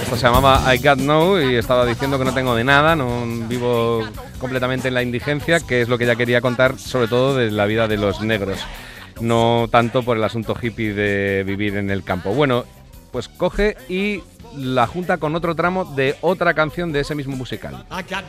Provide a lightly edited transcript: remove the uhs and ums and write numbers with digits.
Esto se llamaba I Got No y estaba diciendo que no tengo de nada, no vivo completamente en la indigencia, que es lo que ella quería contar, sobre todo de la vida de los negros, no tanto por el asunto hippie de vivir en el campo. Bueno, pues coge y la junta con otro tramo de otra canción de ese mismo musical. I got